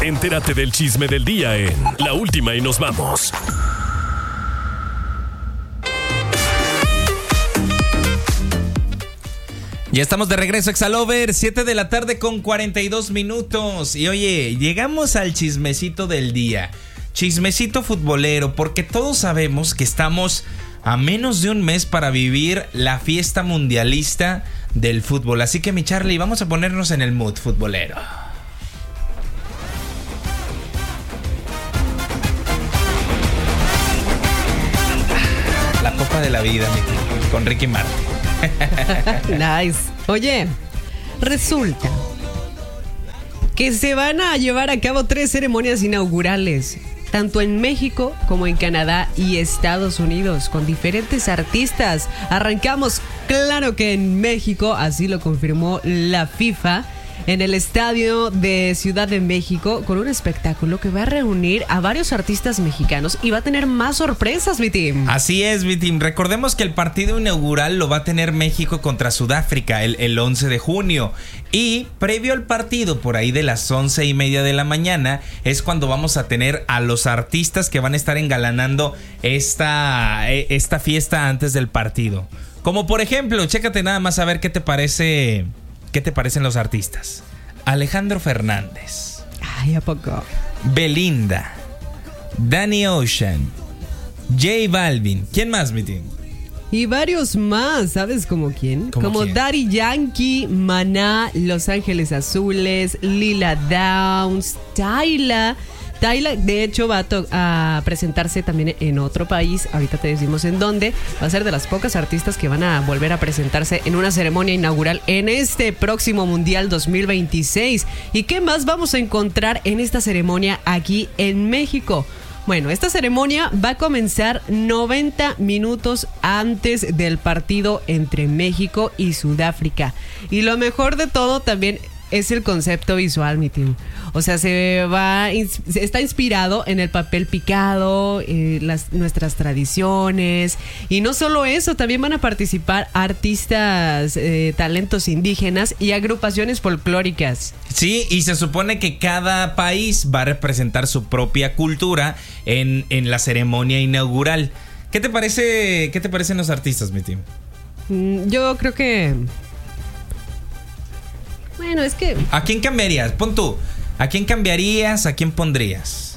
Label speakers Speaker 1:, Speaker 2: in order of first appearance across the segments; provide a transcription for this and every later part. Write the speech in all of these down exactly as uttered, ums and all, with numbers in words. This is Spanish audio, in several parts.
Speaker 1: Entérate del chisme del día en La Última y Nos Vamos.
Speaker 2: Ya estamos de regreso, Exalover, siete de la tarde con cuarenta y dos minutos. Y oye, llegamos al chismecito del día. Chismecito futbolero, porque todos sabemos que estamos a menos de un mes para vivir la fiesta mundialista del fútbol. Así que, mi Charlie, vamos a ponernos en el mood futbolero. La copa de la vida, mi tío, con Ricky Martin.
Speaker 3: Nice. Oye, resulta que se van a llevar a cabo tres ceremonias inaugurales, tanto en México como en Canadá y Estados Unidos, con diferentes artistas. Arrancamos, claro que en México, así lo confirmó la FIFA, en el estadio de Ciudad de México, con un espectáculo que va a reunir a varios artistas mexicanos y va a tener más sorpresas, mi team.
Speaker 2: Así es, mi team. Recordemos que el partido inaugural lo va a tener México contra Sudáfrica el, el once de junio. Y previo al partido, por ahí de las once y media de la mañana, es cuando vamos a tener a los artistas que van a estar engalanando esta, esta fiesta antes del partido. Como por ejemplo, chécate nada más a ver qué te parece... ¿Qué te parecen los artistas? Alejandro Fernández.
Speaker 3: Ay, ¿a poco?
Speaker 2: Belinda. Danny Ocean. J Balvin. ¿Quién más, mi team?
Speaker 3: Y varios más, ¿sabes como quién?
Speaker 2: ¿Cómo
Speaker 3: Como
Speaker 2: quién?
Speaker 3: Daddy Yankee, Maná, Los Ángeles Azules, Lila Downs, Tyla. Tyla, de hecho, va a, to- a presentarse también en otro país. Ahorita te decimos en dónde. Va a ser de las pocas artistas que van a volver a presentarse en una ceremonia inaugural en este próximo Mundial dos mil veintiséis. ¿Y qué más vamos a encontrar en esta ceremonia aquí en México? Bueno, esta ceremonia va a comenzar noventa minutos antes del partido entre México y Sudáfrica. Y lo mejor de todo también es el concepto visual, mi team. O sea, se va, está inspirado en el papel picado, eh, las, nuestras tradiciones. Y no solo eso, también van a participar artistas, eh, talentos indígenas y agrupaciones folclóricas.
Speaker 2: Sí, y se supone que cada país va a representar su propia cultura en, en la ceremonia inaugural. ¿Qué te parece, qué te parecen los artistas, mi team?
Speaker 3: Mm, yo creo que... Bueno, es que...
Speaker 2: ¿A quién cambiarías? Pon tú. ¿A quién cambiarías? ¿A quién pondrías?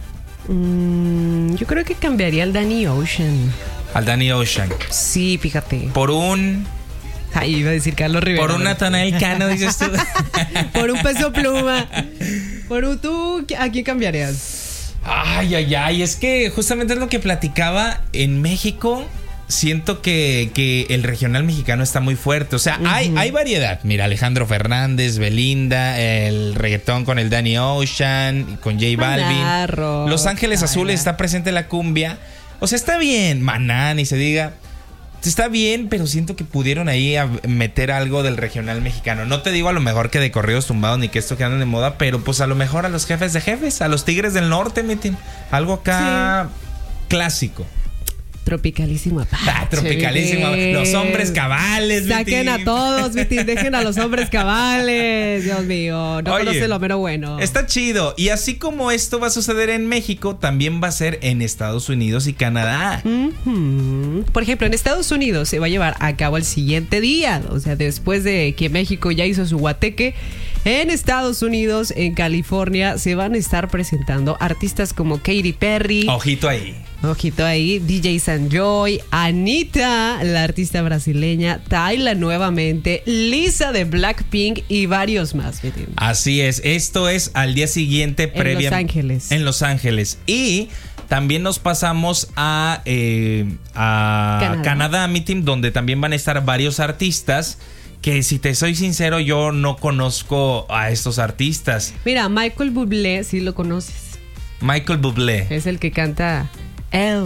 Speaker 3: Mmm, yo creo que cambiaría al Danny Ocean.
Speaker 2: Al Danny Ocean.
Speaker 3: Sí, fíjate.
Speaker 2: Por un...
Speaker 3: Ay, iba a decir Carlos Rivera.
Speaker 2: Por un Natanael Cano, dices tú.
Speaker 3: Por un Peso Pluma. Por un... ¿Tú a quién cambiarías?
Speaker 2: Ay, ay, ay. Es que justamente es lo que platicaba en México. Siento que, que el regional mexicano está muy fuerte. O sea, uh-huh. hay, hay variedad. Mira, Alejandro Fernández, Belinda, el reggaetón con el Danny Ocean, con J Balvin.
Speaker 3: Manarro,
Speaker 2: Los Ángeles
Speaker 3: Tyla.
Speaker 2: Azules, está presente la cumbia. O sea, está bien. Maná, ni se diga. Está bien, pero siento que pudieron ahí a meter algo del regional mexicano. No te digo a lo mejor que de corridos tumbados ni que esto que andan de moda, pero pues a lo mejor a los jefes de jefes, a los Tigres del Norte, meten algo acá sí. clásico.
Speaker 3: Tropicalísimo Apache.
Speaker 2: Ah, tropicalísimo. Los hombres cabales,
Speaker 3: Saquen a todos, Vitín. Dejen a los hombres cabales. Dios mío. No conoce lo mero bueno.
Speaker 2: Está chido. Y así como esto va a suceder en México, también va a ser en Estados Unidos y Canadá.
Speaker 3: Uh-huh. Por ejemplo, en Estados Unidos se va a llevar a cabo el siguiente día. O sea, después de que México ya hizo su guateque. En Estados Unidos, en California, se van a estar presentando artistas como Katy Perry.
Speaker 2: Ojito ahí.
Speaker 3: Ojito ahí, D J Sanjoy, Anitta, la artista brasileña, Tyla nuevamente, Lisa de Blackpink y varios más.
Speaker 2: Así es, esto es al día siguiente previa.
Speaker 3: En Los Ángeles.
Speaker 2: En Los Ángeles. Y también nos pasamos a, eh, a Canadá, Canadá mi team, donde también van a estar varios artistas. Que si te soy sincero, yo no conozco a estos artistas.
Speaker 3: Mira, Michael Bublé, sí lo conoces.
Speaker 2: Michael Bublé.
Speaker 3: Es el que canta L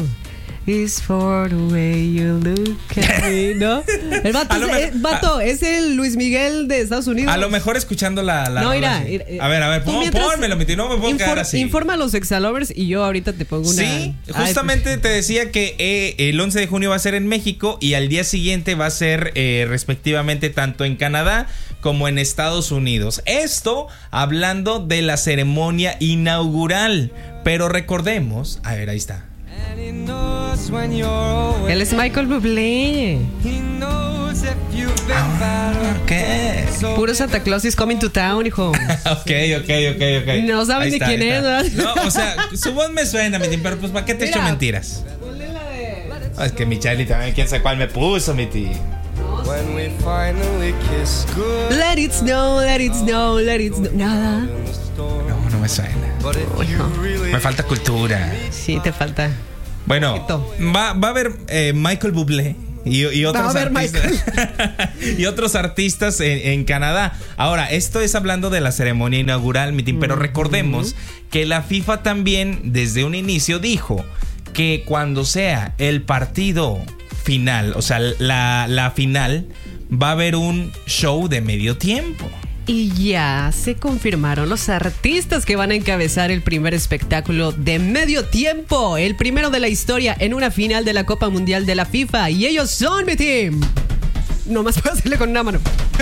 Speaker 3: is for the way you look at me, ¿no? El vato, es,
Speaker 2: me-
Speaker 3: el vato es el Luis Miguel de Estados Unidos.
Speaker 2: A lo mejor escuchando la... la
Speaker 3: no,
Speaker 2: rola,
Speaker 3: mira,
Speaker 2: sí.
Speaker 3: mira.
Speaker 2: A ver, a ver,
Speaker 3: Tú
Speaker 2: pon,
Speaker 3: mientras
Speaker 2: pónmelo, mi tío, no me puedo
Speaker 3: infor-
Speaker 2: quedar así.
Speaker 3: Informa a los exalovers y yo ahorita te pongo una...
Speaker 2: Sí,
Speaker 3: Ay,
Speaker 2: justamente
Speaker 3: pues.
Speaker 2: te decía que eh, el once de junio va a ser en México y al día siguiente va a ser eh, respectivamente tanto en Canadá como en Estados Unidos. Esto hablando de la ceremonia inaugural. Pero recordemos, a ver, ahí está.
Speaker 3: Él es Michael Bublé.
Speaker 2: Ah, ¿qué?
Speaker 3: Puro Santa Claus is coming to town, hijo.
Speaker 2: ok, ok, ok, ok.
Speaker 3: No saben ni quién es, ¿verdad?
Speaker 2: No, o sea, su voz me suena, mi tío, pero pues ¿para qué te he hecho mentiras?
Speaker 3: Ponle la de...
Speaker 2: Oh, es que mi Charlie también, quién sabe cuál me puso, mi tío.
Speaker 3: Let it snow, let it snow, let it snow. Nada.
Speaker 2: No, no me suena.
Speaker 3: Uy, no.
Speaker 2: Me falta cultura.
Speaker 3: Sí, te falta.
Speaker 2: Bueno, va, va a haber eh, Michael Bublé y, y otros
Speaker 3: va a haber
Speaker 2: artistas y otros artistas en, en Canadá. Ahora, esto es hablando de la ceremonia inaugural, mi team, pero recordemos que la FIFA también desde un inicio dijo que cuando sea el partido final, o sea, la, la final, va a haber un show de medio tiempo.
Speaker 3: Y ya se confirmaron los artistas que van a encabezar el primer espectáculo de medio tiempo, el primero de la historia en una final de la Copa Mundial de la FIFA. Y ellos son, mi team. Nomás puedo hacerle con una mano.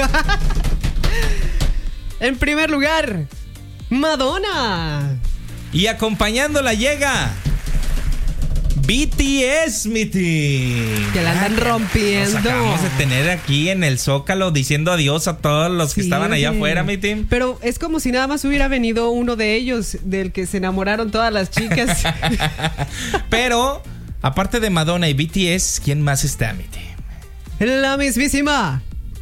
Speaker 3: En primer lugar, Madonna.
Speaker 2: Y acompañándola llega B T S, mi team.
Speaker 3: Que la andan rompiendo.
Speaker 2: Nos acabamos de tener aquí en el Zócalo diciendo adiós a todos los que
Speaker 3: Sí,
Speaker 2: estaban allá
Speaker 3: oye.
Speaker 2: afuera, mi team.
Speaker 3: Pero es como si nada más hubiera venido uno de ellos, del que se enamoraron todas las chicas.
Speaker 2: Pero, aparte de Madonna y B T S, ¿quién más está, mi team?
Speaker 3: La mismísima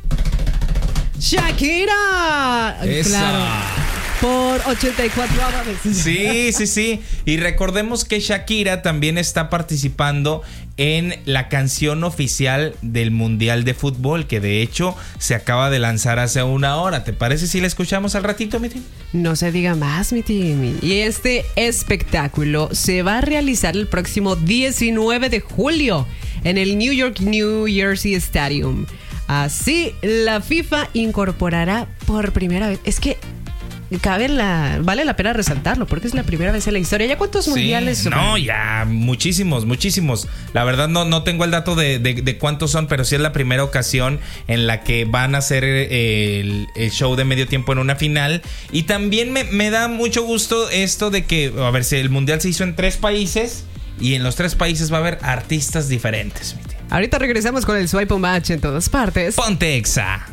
Speaker 3: Shakira.
Speaker 2: Esa.
Speaker 3: Claro. Por ochenta y cuatro veces.
Speaker 2: Sí, sí, sí. Y recordemos que Shakira también está participando en la canción oficial del Mundial de Fútbol, que de hecho se acaba de lanzar hace una hora. ¿Te parece si la escuchamos al ratito, mi team?
Speaker 3: No se diga más, mi Timmy. Y este espectáculo se va a realizar el próximo diecinueve de julio en el New York New Jersey Stadium. Así, la FIFA incorporará por primera vez. Es que cabe la, vale la pena resaltarlo porque es la primera vez en la historia. ¿Ya cuántos
Speaker 2: Sí,
Speaker 3: mundiales?
Speaker 2: no, ya muchísimos, muchísimos. La verdad no, no tengo el dato de, de, de cuántos son, pero sí es la primera ocasión en la que van a hacer el, el show de medio tiempo en una final. Y también me, me da mucho gusto esto de que, a ver, si el mundial se hizo en tres países y en los tres países va a haber artistas diferentes.
Speaker 3: Ahorita regresamos con el Swipe Match en todas partes.
Speaker 2: Ponte Exa.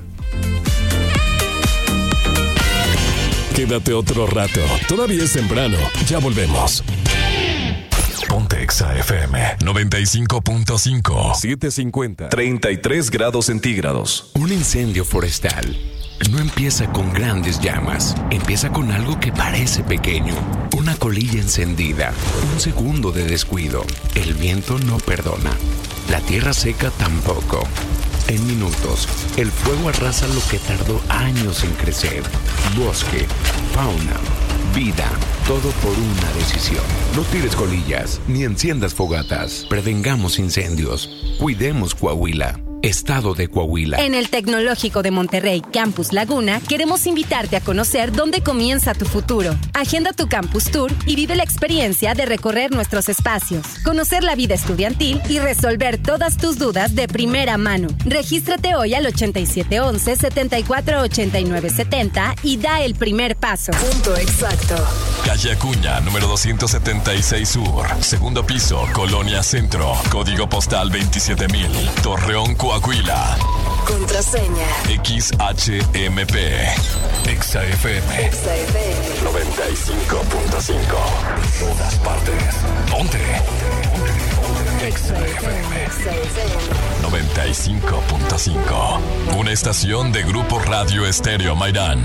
Speaker 1: Quédate otro rato. Todavía es temprano. Ya volvemos. Ponte Exa F M noventa y cinco punto cinco. setecientos cincuenta. treinta y tres grados centígrados.
Speaker 4: Un incendio forestal no empieza con grandes llamas. Empieza con algo que parece pequeño. Una colilla encendida. Un segundo de descuido. El viento no perdona. La tierra seca tampoco. En minutos, el fuego arrasa lo que tardó años en crecer. Bosque, fauna, vida, todo por una decisión. No tires colillas, ni enciendas fogatas. Prevengamos incendios. Cuidemos Coahuila. Estado de Coahuila.
Speaker 5: En el Tecnológico de Monterrey, Campus Laguna, queremos invitarte a conocer dónde comienza tu futuro. Agenda tu Campus Tour y vive la experiencia de recorrer nuestros espacios, conocer la vida estudiantil y resolver todas tus dudas de primera mano. Regístrate hoy al ochenta y siete once, setenta y cuatro ochenta y nueve setenta y da el primer paso.
Speaker 6: Punto exacto.
Speaker 1: Calle Acuña, número doscientos setenta y seis Sur. Segundo piso, Colonia Centro. Código postal veintisiete mil. Torreón, Coahuila.
Speaker 6: Contraseña.
Speaker 1: X H M P. Exa F M.
Speaker 6: Exa F M.
Speaker 1: noventa y cinco punto cinco. En todas partes. Ponte. Exa F M.
Speaker 6: Exa F M.
Speaker 1: noventa y cinco punto cinco. Una estación de Grupo Radio Estéreo Mairán.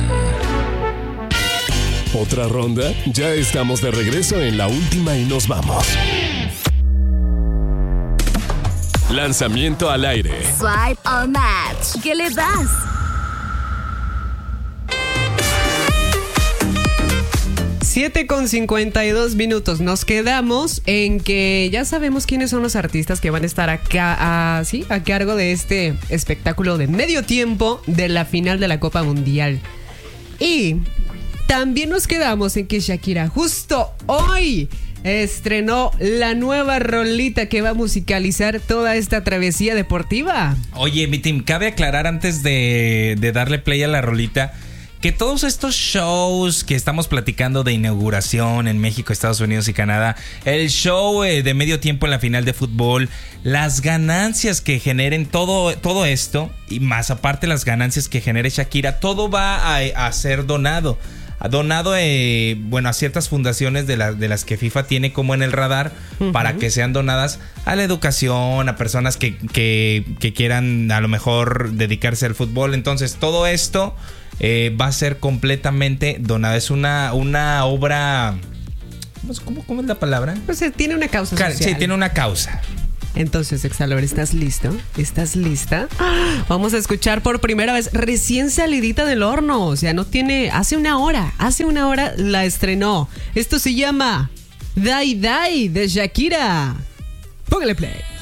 Speaker 1: ¿Otra ronda? Ya estamos de regreso en la última y nos vamos. Lanzamiento al aire.
Speaker 6: Swipe or match. ¿Qué le das?
Speaker 3: siete con cincuenta y dos minutos. Nos quedamos en que ya sabemos quiénes son los artistas que van a estar acá, a, ¿sí? a cargo de este espectáculo de medio tiempo de la final de la Copa Mundial. Y también nos quedamos en que Shakira justo hoy estrenó la nueva rolita que va a musicalizar toda esta travesía deportiva.
Speaker 2: Oye, mi team, cabe aclarar antes de, de darle play a la rolita que todos estos shows que estamos platicando de inauguración en México, Estados Unidos y Canadá, el show eh, de medio tiempo en la final de fútbol, las ganancias que generen todo, todo esto, y más aparte las ganancias que genere Shakira, todo va a, a ser donado. Donado eh, bueno, a ciertas fundaciones de, la, de las que FIFA tiene como en el radar, uh-huh, para que sean donadas a la educación, a personas que, que, que quieran a lo mejor dedicarse al fútbol. Entonces todo esto eh, va a ser completamente donado. Es una, una obra... ¿Cómo, ¿Cómo es la palabra?
Speaker 3: Pues tiene una causa social.
Speaker 2: Sí, tiene una causa.
Speaker 3: Entonces, Exalover, ¿estás listo? ¿Estás lista? Vamos a escuchar por primera vez, recién salidita del horno. O sea, no tiene... Hace una hora, hace una hora la estrenó. Esto se llama Dai Dai de Shakira. Póngale play.